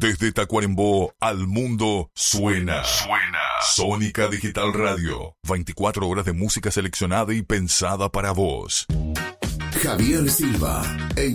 Desde Tacuarembó al mundo suena. Sónica Digital Radio. 24 horas de música seleccionada y pensada para vos. Javier Silva.